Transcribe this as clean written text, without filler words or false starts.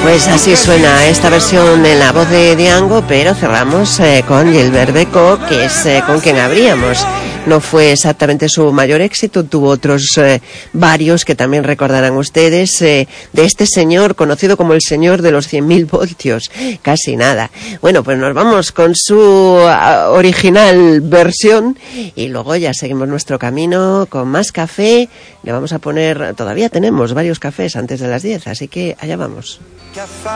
Pues así suena esta versión en la voz de Diango, pero cerramos con Gilbert Bécaud, que es con quien abríamos. No fue exactamente su mayor éxito, tuvo otros varios que también recordarán ustedes, de este señor conocido como el señor de los 100.000 voltios, casi nada. Bueno, pues nos vamos con su original versión y luego ya seguimos nuestro camino con más café. Le vamos a poner, todavía tenemos varios cafés antes de las 10, así que allá vamos.